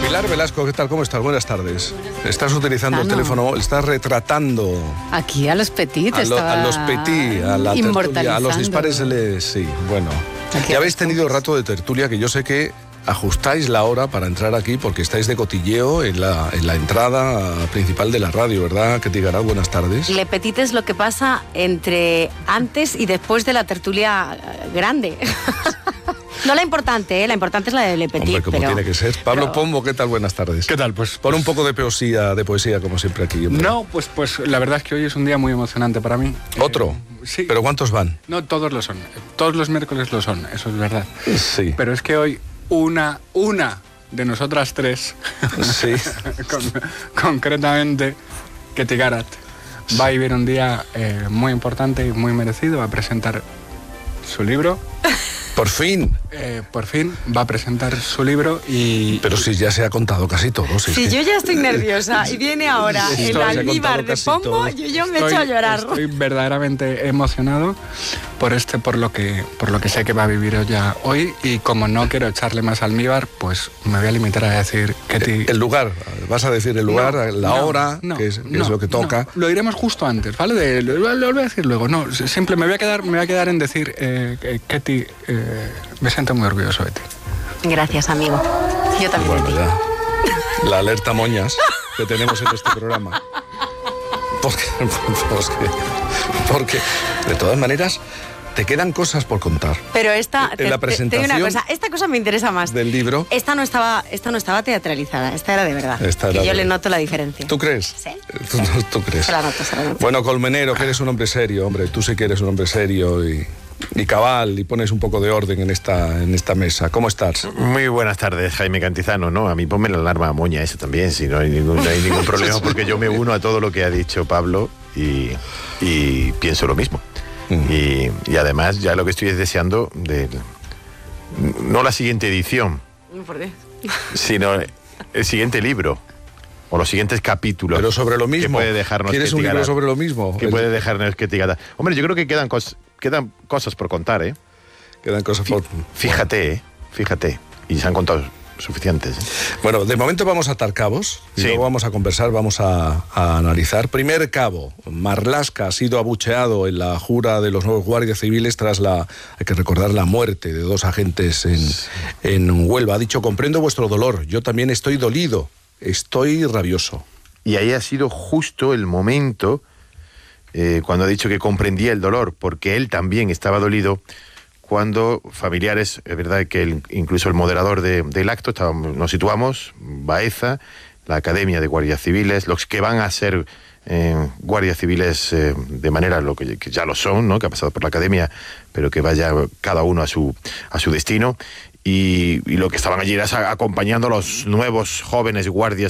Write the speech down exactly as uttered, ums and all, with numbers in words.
Pilar Velasco, ¿qué tal? ¿Cómo estás? Buenas tardes. Estás utilizando el teléfono, estás retratando... Aquí a los Petit, a, lo, a los Petit, a la tertulia, a los dispares, le, sí, bueno. Aquí ya habéis tenido rato de tertulia, que yo sé que ajustáis la hora para entrar aquí porque estáis de cotilleo en la, en la entrada principal de la radio, ¿verdad? Que te digará buenas tardes. Le Petit es lo que pasa entre antes y después de la tertulia grande. No la importante, ¿eh? La importante es la de Le Petit. Hombre, como pero, tiene que ser. Pablo pero... Pombo, ¿qué tal? Buenas tardes. ¿Qué tal? Pues pon un poco de poesía, de poesía como siempre aquí. Hombre. No, pues, pues la verdad es que hoy es un día muy emocionante para mí. ¿Otro? Eh, sí. ¿Pero cuántos van? No, todos lo son. Todos los miércoles lo son, eso es verdad. Sí. Pero es que hoy una, una de nosotras tres, sí. con, concretamente, Ketty Garratt, sí. va a vivir un día eh, muy importante y muy merecido. Va a presentar su libro. Por fin. Eh, por fin va a presentar su libro y... Pero si ya se ha contado casi todo. Si sí, es que... yo ya estoy nerviosa y viene ahora sí, el almíbar de Pombo, yo, yo me estoy, echo a llorar. Estoy verdaderamente emocionado por este, por lo que, por lo que sé que va a vivir ella hoy, y como no quiero echarle más almíbar, pues me voy a limitar a decir Ketty... El lugar, vas a decir el lugar, no, la no, hora, no, que, es, que no, es lo que toca. No, lo diremos justo antes, ¿vale? De, lo, lo voy a decir luego. No, simple, me voy a quedar, me voy a quedar en decir, eh, Ketty, eh, me siento muy orgulloso de ti. Gracias, amigo. Yo también. Bueno, ya. La alerta moñas que tenemos en este programa. Porque, porque, porque, de todas maneras, te quedan cosas por contar. Pero esta, en te, la presentación te digo una cosa, esta cosa me interesa más. Del libro. Esta no estaba, esta no estaba teatralizada, esta era de verdad. Esta era y yo de... le noto la diferencia. ¿Tú crees? Sí. ¿Tú, tú crees? Se la noto, se la noto. Bueno, Colmenero, que eres un hombre serio, hombre, tú sí que eres un hombre serio y... y cabal, y pones un poco de orden en esta, en esta mesa. ¿Cómo estás? Muy buenas tardes, Jaime Cantizano, ¿no? A mí ponme la alarma moña, eso también, si no hay ningún, no hay ningún problema, porque yo me uno a todo lo que ha dicho Pablo y, y pienso lo mismo. Mm. Y, y además ya lo que estoy es deseando de... no la siguiente edición, ¿Por qué? sino el siguiente libro. O los siguientes capítulos. Pero sobre lo mismo. Que puede dejarnos ¿Quieres un libro sobre lo mismo? Que el... puede dejarnos Ketty Garratt. Hombre, yo creo que quedan, cos, quedan cosas por contar, ¿eh? Quedan cosas por... Fíjate, ¿eh? Fíjate. Y se han contado suficientes, ¿eh? Bueno, de momento vamos a atar cabos. Y sí. Luego vamos a conversar, vamos a, a analizar. Primer cabo. Marlaska ha sido abucheado en la jura de los nuevos guardias civiles tras la... Hay que recordar la muerte de dos agentes en, sí. en Huelva. Ha dicho, comprendo vuestro dolor. Yo también estoy dolido. Estoy rabioso. Y ahí ha sido justo el momento eh, cuando ha dicho que comprendía el dolor, porque él también estaba dolido cuando familiares, es verdad que el, incluso el moderador de, del acto, estábamos, nos situamos, Baeza, la Academia de Guardias Civiles, los que van a ser eh, guardias civiles eh, de manera lo que, que ya lo son, ¿no? Que ha pasado por la Academia, pero que vaya cada uno a su, a su destino. Y, y lo que estaban allí era acompañando a los nuevos jóvenes guardias